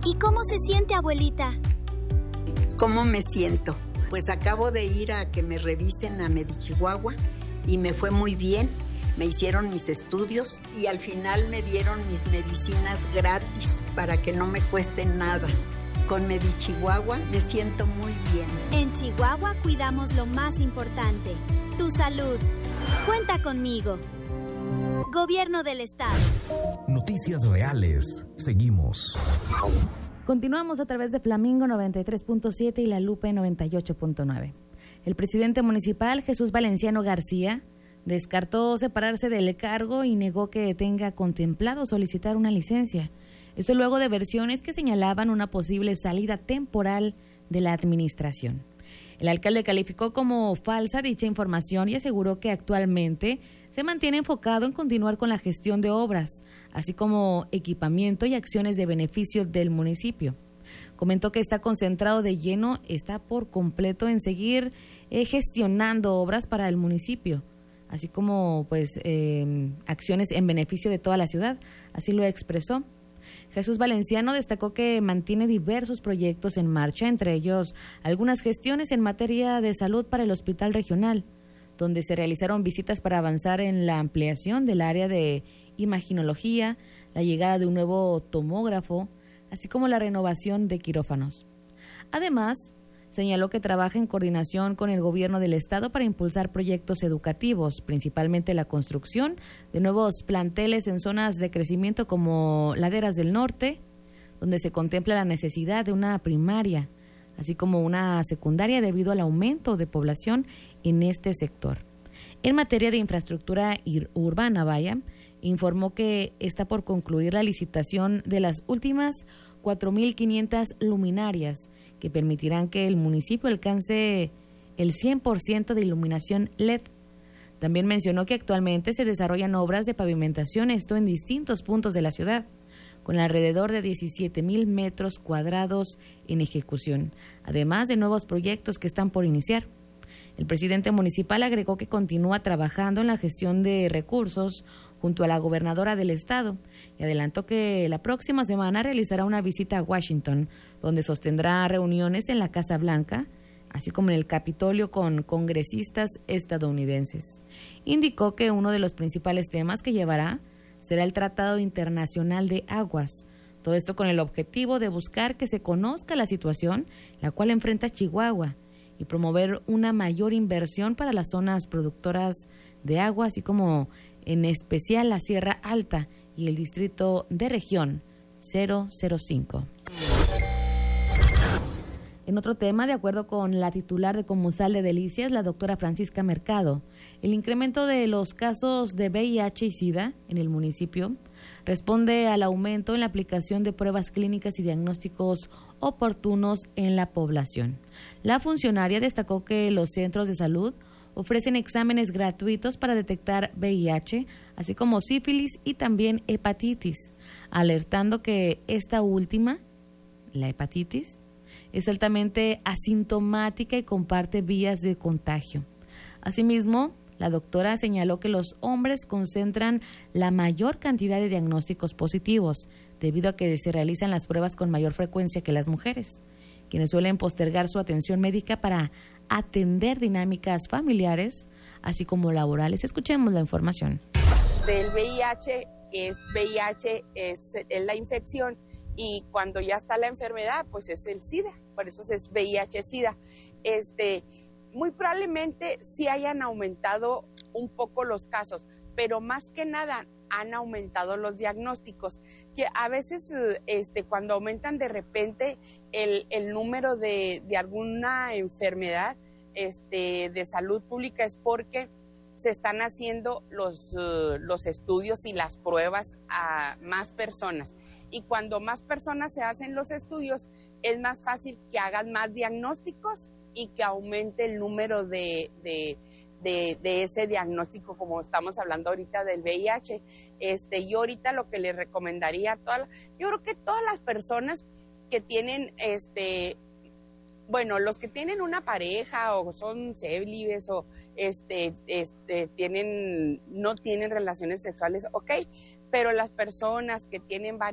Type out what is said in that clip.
¿Y cómo se siente, abuelita? ¿Cómo me siento? Pues acabo de ir a que me revisen a Medichihuahua y me fue muy bien. Me hicieron mis estudios y al final me dieron mis medicinas gratis para que no me cuesten nada. Con Medichihuahua me siento muy bien. En Chihuahua cuidamos lo más importante, tu salud. Cuenta conmigo. Gobierno del Estado. Noticias reales. Seguimos. Continuamos a través de Flamingo 93.7 y La Lupe 98.9. El presidente municipal, Jesús Valenciano García, descartó separarse del cargo y negó que tenga contemplado solicitar una licencia. Esto luego de versiones que señalaban una posible salida temporal de la administración. El alcalde calificó como falsa dicha información y aseguró que actualmente se mantiene enfocado en continuar con la gestión de obras, así como equipamiento y acciones de beneficio del municipio. Comentó que está concentrado de lleno, está por completo en seguir gestionando obras para el municipio, así como acciones en beneficio de toda la ciudad, así lo expresó. Jesús Valenciano destacó que mantiene diversos proyectos en marcha, entre ellos algunas gestiones en materia de salud para el hospital regional, donde se realizaron visitas para avanzar en la ampliación del área de imaginología, la llegada de un nuevo tomógrafo, así como la renovación de quirófanos. Además, señaló que trabaja en coordinación con el gobierno del estado para impulsar proyectos educativos, principalmente la construcción de nuevos planteles en zonas de crecimiento como Laderas del Norte, donde se contempla la necesidad de una primaria, así como una secundaria debido al aumento de población en este sector. En materia de infraestructura urbana, informó que está por concluir la licitación de las últimas 4.500 luminarias que permitirán que el municipio alcance el 100% de iluminación LED. También mencionó que actualmente se desarrollan obras de pavimentación, esto en distintos puntos de la ciudad, con alrededor de 17,000 metros cuadrados en ejecución, además de nuevos proyectos que están por iniciar. El presidente municipal agregó que continúa trabajando en la gestión de recursos junto a la gobernadora del estado y adelantó que la próxima semana realizará una visita a Washington, donde sostendrá reuniones en la Casa Blanca, así como en el Capitolio con congresistas estadounidenses. Indicó que uno de los principales temas que llevará será el Tratado Internacional de Aguas, todo esto con el objetivo de buscar que se conozca la situación la cual enfrenta Chihuahua y promover una mayor inversión para las zonas productoras de agua, así como en especial la Sierra Alta y el distrito de región 005. En otro tema, de acuerdo con la titular de Comusal de Delicias, la doctora Francisca Mercado, el incremento de los casos de VIH y SIDA en el municipio responde al aumento en la aplicación de pruebas clínicas y diagnósticos oportunos en la población. La funcionaria destacó que los centros de salud ofrecen exámenes gratuitos para detectar VIH, así como sífilis y también hepatitis, alertando que esta última, la hepatitis, es altamente asintomática y comparte vías de contagio. Asimismo, la doctora señaló que los hombres concentran la mayor cantidad de diagnósticos positivos, debido a que se realizan las pruebas con mayor frecuencia que las mujeres, quienes suelen postergar su atención médica para atender dinámicas familiares, así como laborales. Escuchemos la información. Del VIH es la infección, y cuando ya está la enfermedad, pues es el SIDA, por eso es VIH-SIDA. Muy probablemente sí hayan aumentado un poco los casos, pero más que nada han aumentado los diagnósticos, que a veces cuando aumentan de repente el número de alguna enfermedad de salud pública es porque se están haciendo los estudios y las pruebas a más personas. Y cuando más personas se hacen los estudios, es más fácil que hagan más diagnósticos y que aumente el número de ese diagnóstico, como estamos hablando ahorita del VIH. Yo ahorita lo que le recomendaría a yo creo que todas las personas que tienen, los que tienen una pareja o son célibes o no tienen relaciones sexuales, ok, pero las personas que tienen varias